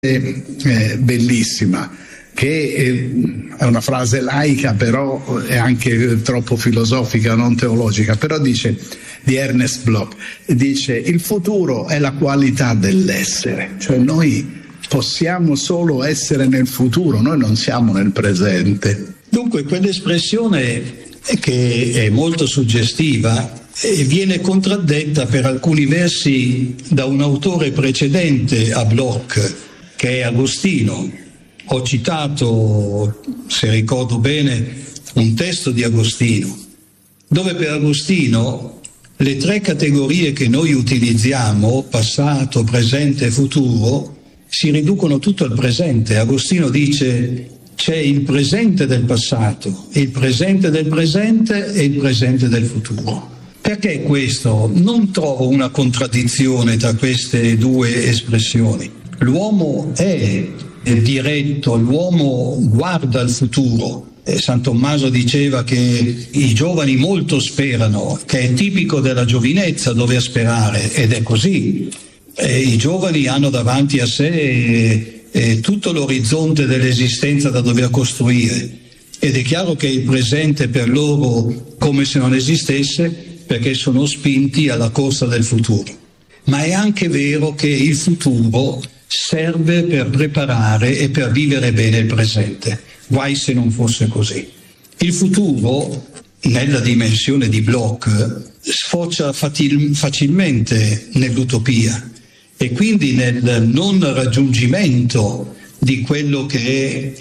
bellissima, che è una frase laica, però è anche troppo filosofica, non teologica, però dice, di Ernest Bloch, dice: il futuro è la qualità dell'essere, cioè noi possiamo solo essere nel futuro, noi non siamo nel presente. Dunque quell'espressione, che è molto suggestiva, viene contraddetta per alcuni versi da un autore precedente a Bloch, che è Agostino. Ho citato, se ricordo bene, un testo di Agostino, dove per Agostino le tre categorie che noi utilizziamo, passato, presente e futuro, si riducono tutto al presente. Agostino dice: c'è il presente del passato, il presente del presente e il presente del futuro. Perché questo? Non trovo una contraddizione tra queste due espressioni. L'uomo è diretto, l'uomo guarda al futuro. San Tommaso diceva che i giovani molto sperano, che è tipico della giovinezza dover sperare, ed è così. I giovani hanno davanti a sé tutto l'orizzonte dell'esistenza da dover costruire, ed è chiaro che il presente per loro come se non esistesse, perché sono spinti alla corsa del futuro. Ma è anche vero che il futuro serve per preparare e per vivere bene il presente. Guai se non fosse così. Il futuro, nella dimensione di Bloch, sfocia facilmente nell'utopia, e quindi nel non raggiungimento di quello che è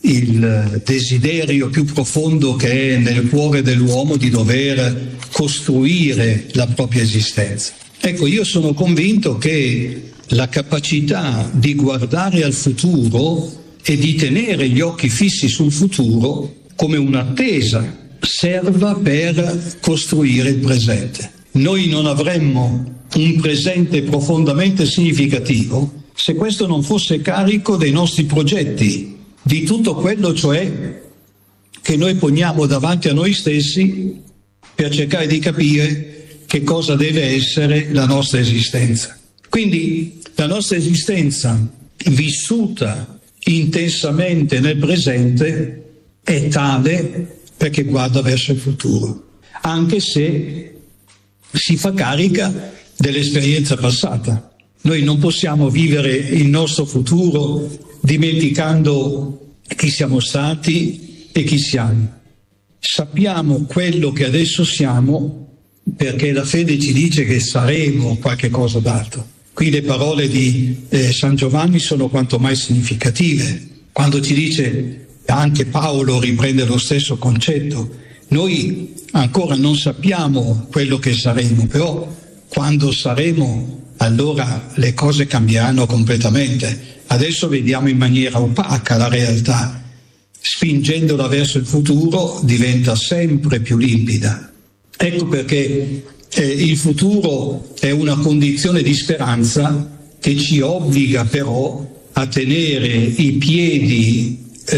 il desiderio più profondo che è nel cuore dell'uomo di dover costruire la propria esistenza. Ecco, io sono convinto che la capacità di guardare al futuro e di tenere gli occhi fissi sul futuro come un'attesa serva per costruire il presente. Noi non avremmo un presente profondamente significativo se questo non fosse carico dei nostri progetti, di tutto quello cioè che noi poniamo davanti a noi stessi per cercare di capire che cosa deve essere la nostra esistenza. Quindi la nostra esistenza vissuta intensamente nel presente è tale perché guarda verso il futuro, anche se si fa carica dell'esperienza passata. Noi non possiamo vivere il nostro futuro dimenticando chi siamo stati e chi siamo. Sappiamo quello che adesso siamo perché la fede ci dice che saremo qualche cosa d'altro. Qui le parole di San Giovanni sono quanto mai significative, quando ci dice, anche Paolo riprende lo stesso concetto, noi ancora non sappiamo quello che saremo, però quando saremo allora le cose cambieranno completamente. Adesso vediamo in maniera opaca la realtà, spingendola verso il futuro diventa sempre più limpida. Ecco perché il futuro è una condizione di speranza che ci obbliga però a tenere i piedi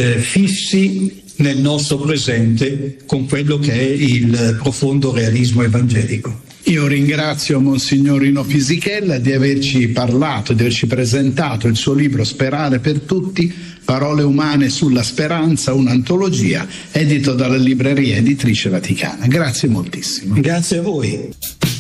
fissi nel nostro presente con quello che è il profondo realismo evangelico. Io ringrazio Monsignor Rino Fisichella di averci parlato, di averci presentato il suo libro Sperare per tutti, parole umane sulla speranza, un'antologia, edito dalla Libreria Editrice Vaticana. Grazie moltissimo. Grazie a voi.